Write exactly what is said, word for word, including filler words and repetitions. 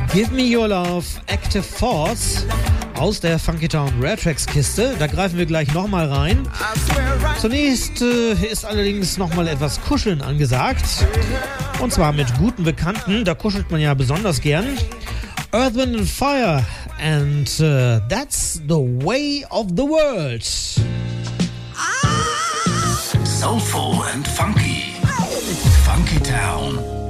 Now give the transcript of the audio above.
Give Me Your Love, Active Force aus der Funky Town Rare Tracks Kiste. Da greifen wir gleich nochmal rein. Zunächst äh, ist allerdings nochmal etwas Kuscheln angesagt. Und zwar mit guten Bekannten. Da kuschelt man ja besonders gern. Earth, Wind and Fire. And uh, that's the way of the world. Soulful and funky. Funky Town.